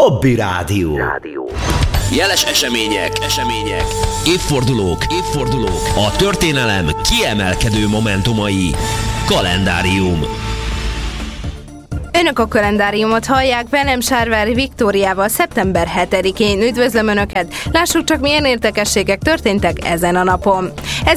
Hobby Rádió. Jeles események, évfordulók, a történelem kiemelkedő momentumai. Kalendárium. Önök a kalendáriumot hallják, velem Sárvári Viktóriával szeptember 7-én. Üdvözlöm Önöket! Lássuk csak, milyen érdekességek történtek ezen a napon.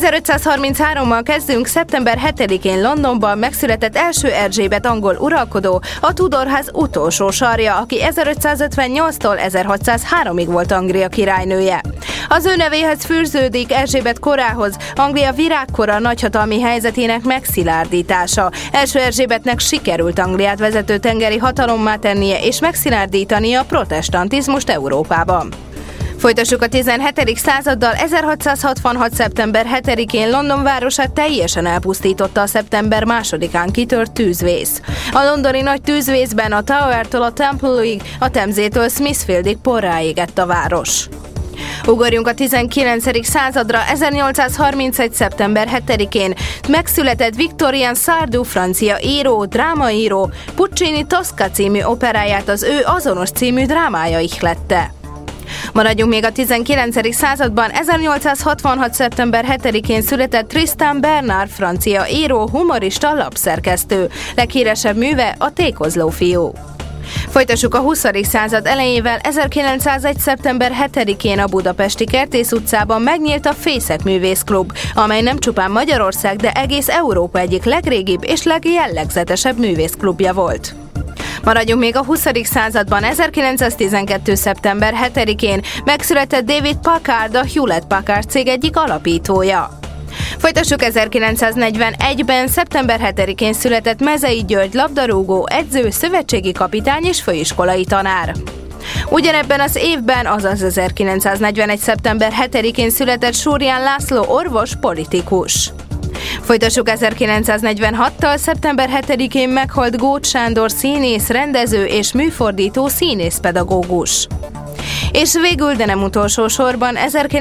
1533-mal kezdünk. Szeptember 7-én Londonban megszületett első Erzsébet angol uralkodó, a Tudorház utolsó sarja, aki 1558-tól 1603-ig volt Anglia királynője. Az ő nevéhez fűződik Erzsébet korához Anglia virágkora nagyhatalmi helyzetének megszilárdítása. Első Erzsébetnek sikerült Angliát vezető tengeri hatalommá tennie és megszilárdítania a protestantizmust Európában. Folytassuk a 17. századdal. 1666. szeptember 7-én London városát teljesen elpusztította a szeptember 2-án kitört tűzvész. A londoni nagy tűzvészben a Towertől a Temple-ig, a Temzétől Smithfieldig porrá égett a város. Ugorjunk a 19. századra. 1831. szeptember 7-én megszületett Victorien Sardou, francia író, drámaíró. Puccini Tosca című operáját az ő azonos című drámája ihlette. Maradjunk még a 19. században. 1866. szeptember 7-én született Tristan Bernard, francia író, humorista, lapszerkesztő. Leghíresebb műve a Tékozló fiú. Folytassuk a 20. század elejével. 1901. szeptember 7-én a budapesti Kertész utcában megnyílt a Fészek Művészklub, amely nem csupán Magyarország, de egész Európa egyik legrégibb és legjellegzetesebb művészklubja volt. Maradjunk még a 20. században. 1912. szeptember 7-én megszületett David Packard, a Hewlett-Packard cég egyik alapítója. Folytassuk 1941-ben. szeptember 7-én született Mezei György, labdarúgó, edző, szövetségi kapitány és főiskolai tanár. Ugyanebben az évben, azaz 1941. szeptember 7-én született Súrján László, orvos, politikus. Folytassuk 1946-tal. szeptember 7-én meghalt Góth Sándor, színész, rendező és műfordító, színészpedagógus. És végül, de nem utolsó sorban,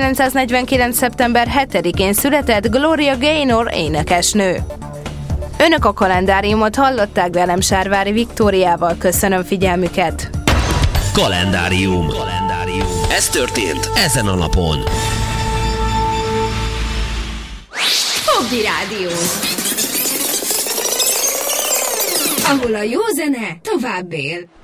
1949. szeptember 7-én született Gloria Gaynor, énekesnő. Önök a kalendáriumot hallották, velem Sárvári Viktóriával. Köszönöm figyelmüket! Kalendárium. Ez történt ezen a napon. Hobby Rádió, ahol a jó zene tovább él.